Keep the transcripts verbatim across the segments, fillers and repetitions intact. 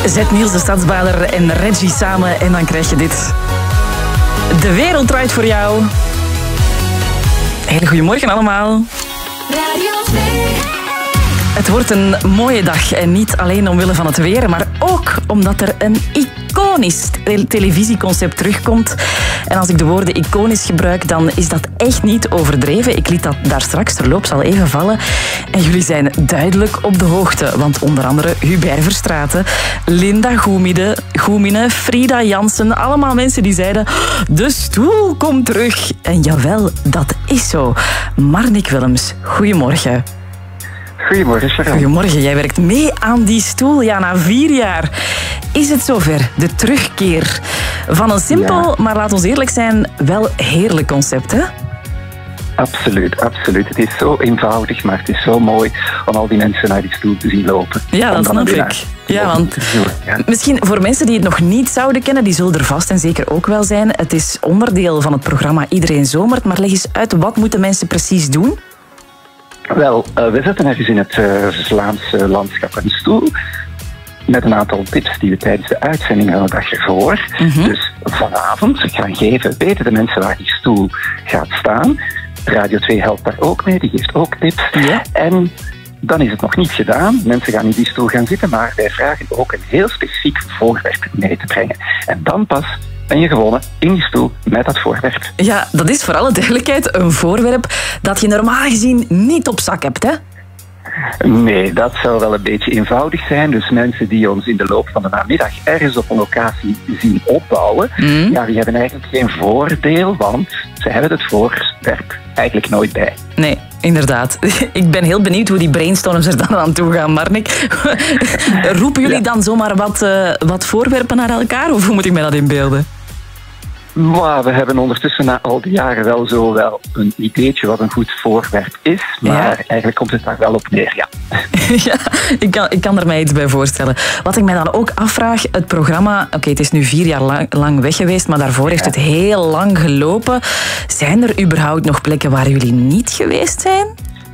Zet Niels de Stadsbader en Reggie samen en dan krijg je dit. De wereld draait voor jou. Hele goedemorgen allemaal. Radio twee. Het wordt een mooie dag en niet alleen omwille van het weer, maar ook omdat er een iconisch televisieconcept terugkomt. En als ik de woorden iconisch gebruik, dan is dat echt niet overdreven. Ik liet dat daar straks terloops al even vallen. En jullie zijn duidelijk op de hoogte, want onder andere Hubert Verstraeten, Linda Goemine, Goemine, Frida Jansen, allemaal mensen die zeiden de stoel komt terug. En jawel, dat is zo. Marnik Willems, goedemorgen. Goedemorgen, Sharon. Goedemorgen, jij werkt mee aan die stoel. Ja, na vier jaar is het zover. De terugkeer van een simpel, ja. maar laat ons eerlijk zijn, wel heerlijk concept, hè? Absoluut, absoluut. Het is zo eenvoudig, maar het is zo mooi om al die mensen naar die stoel te zien lopen. Ja, dat snap ik. Ja, want misschien voor mensen die het nog niet zouden kennen, die zullen er vast en zeker ook wel zijn. Het is onderdeel van het programma Iedereen Zomert, maar leg eens uit, wat moeten mensen precies doen? Wel, uh, we zetten ergens in het uh, Vlaamse landschap een stoel met een aantal tips die we tijdens de uitzending van de dag ervoor mm-hmm. dus vanavond gaan geven. Weten de mensen waar die stoel gaat staan. Radio twee helpt daar ook mee, die geeft ook tips. Ja. En dan is het nog niet gedaan. Mensen gaan in die stoel gaan zitten, maar wij vragen ook een heel specifiek voorwerp mee te brengen. En dan pas ben je gewonnen in die stoel met dat voorwerp. Ja, dat is voor alle duidelijkheid een voorwerp dat je normaal gezien niet op zak hebt, hè? Nee, dat zou wel een beetje eenvoudig zijn. Dus mensen die ons in de loop van de namiddag ergens op een locatie zien opbouwen, mm. ja, die hebben eigenlijk geen voordeel, want ze hebben het voorwerp eigenlijk nooit bij. Nee, inderdaad. Ik ben heel benieuwd hoe die brainstorms er dan aan toe gaan, Marnik. Roepen jullie ja. dan zomaar wat, uh, wat voorwerpen naar elkaar, of hoe moet ik mij dat inbeelden? Maar we hebben ondertussen na al die jaren wel zo wel een ideetje wat een goed voorwerp is. Maar ja. eigenlijk komt het daar wel op neer, ja. ja, ik kan, ik kan er mij iets bij voorstellen. Wat ik mij dan ook afvraag, het programma, oké, okay, het is nu vier jaar lang, lang weg geweest, maar daarvoor ja. heeft het heel lang gelopen. Zijn er überhaupt nog plekken waar jullie niet geweest zijn?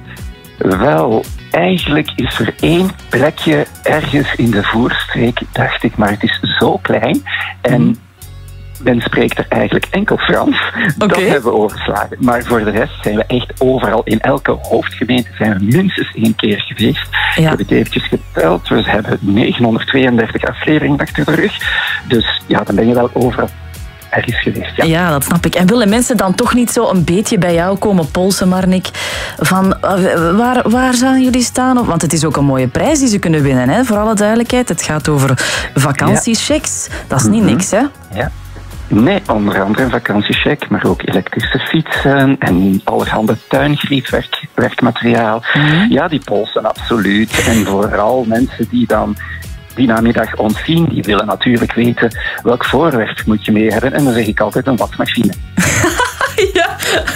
Wel, eigenlijk is er één plekje ergens in de Voerstreek, dacht ik, maar het is zo klein. En mm. men spreekt er eigenlijk enkel Frans. Okay. Dat hebben we overgeslagen. Maar voor de rest zijn we echt overal. In elke hoofdgemeente zijn we minstens één keer geweest. Ja. Ik heb het eventjes geteld. We hebben negenhonderdtweeëndertig afleveringen achter de rug. Dus ja, dan ben je wel overal ergens geweest. Ja. ja, dat snap ik. En willen mensen dan toch niet zo een beetje bij jou komen polsen, Marnik? Van uh, waar, waar gaan jullie staan? Want het is ook een mooie prijs die ze kunnen winnen, hè? Voor alle duidelijkheid. Het gaat over vakantiechecks. Ja. Dat is niet mm-hmm. niks, hè? Ja. Nee, onder andere een vakantiecheck, maar ook elektrische fietsen en allerhande tuingriefwerkmateriaal. Mm-hmm. Ja, die polsen absoluut. En vooral mensen die dan die namiddag ons zien, die willen natuurlijk weten welk voorwerp moet je mee hebben. En dan zeg ik altijd een wasmachine. ja.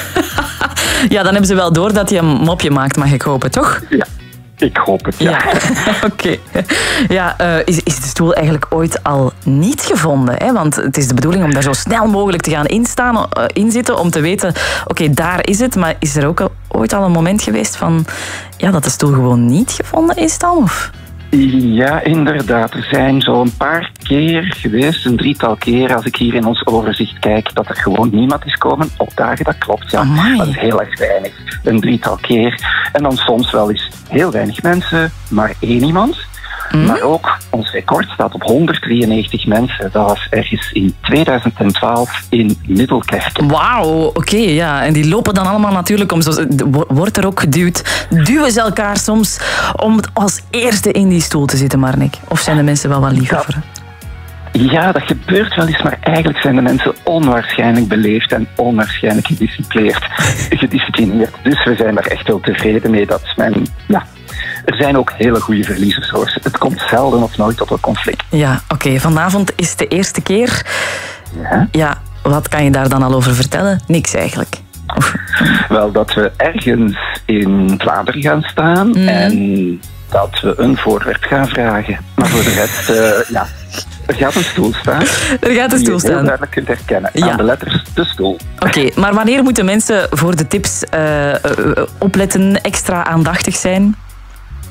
ja, dan hebben ze wel door dat je een mopje maakt, mag ik hopen, toch? Ja. Ik hoop het, ja. ja. Oké. Okay. Ja, uh, is, is de stoel eigenlijk ooit al niet gevonden? Hè? Want het is de bedoeling om daar zo snel mogelijk te gaan instaan, uh, inzitten, om te weten, oké, okay, daar is het. Maar is er ook al, ooit al een moment geweest van, ja, dat de stoel gewoon niet gevonden is dan? Of? Ja, inderdaad. Er zijn zo'n paar keer geweest, een drietal keer, als ik hier in ons overzicht kijk, dat er gewoon niemand is komen opdagen. Dat klopt, ja. Amai. Dat is heel erg weinig. Een drietal keer. En dan soms wel eens heel weinig mensen, maar één iemand. Mm. Maar ook ons record staat op honderddrieënnegentig mensen. Dat was ergens in tweeduizend twaalf in Middelkerken. Wauw, oké, okay, ja. En die lopen dan allemaal natuurlijk om. Zo, wordt er ook geduwd. Duwen ze elkaar soms om als eerste in die stoel te zitten, Marnik? Of zijn de mensen wel wat liever voor? Ja, dat gebeurt wel eens, maar eigenlijk zijn de mensen onwaarschijnlijk beleefd en onwaarschijnlijk gedisciplineerd. gedisciplineerd. Dus we zijn er echt wel tevreden mee dat men... Ja, er zijn ook hele goede verliezers, hoor. Het komt zelden of nooit tot een conflict. Ja, oké. Okay. Vanavond is de eerste keer. Ja. Ja, wat kan je daar dan al over vertellen? Niks eigenlijk. Of... Wel, dat we ergens in Vlaanderen gaan staan mm. en dat we een voorwerp gaan vragen. Maar voor de rest, uh, ja... Er gaat een stoel staan. Er gaat een stoel die je staan. heel duidelijk kunt herkennen. Ja. Aan de letters de stoel. Oké, okay, maar wanneer moeten mensen voor de tips uh, uh, opletten, extra aandachtig zijn?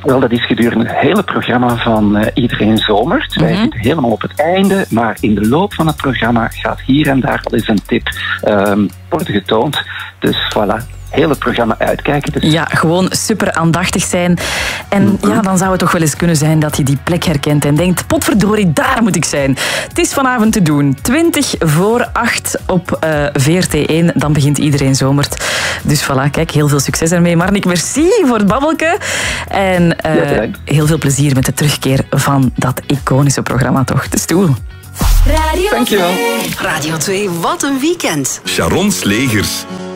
Wel, dat is gedurende het hele programma van uh, Iedereen Zomert. Mm-hmm. Wij zitten helemaal op het einde, maar in de loop van het programma gaat hier en daar wel eens een tip um, worden getoond. Dus voilà. Heel het programma uitkijken. Dus. Ja, gewoon super aandachtig zijn. En mm-hmm. ja, dan zou het toch wel eens kunnen zijn dat je die plek herkent en denkt, potverdorie, daar moet ik zijn. Het is vanavond te doen. twintig voor acht op uh, V R T één. Dan begint Iedereen Zomert. Dus voilà, kijk, heel veel succes ermee. Marnik, merci voor het babbelke. En uh, ja, heel veel plezier met de terugkeer van dat iconische programma, toch? De stoel. Radio Dankjewel. Radio twee, wat een weekend. Sharon Slegers.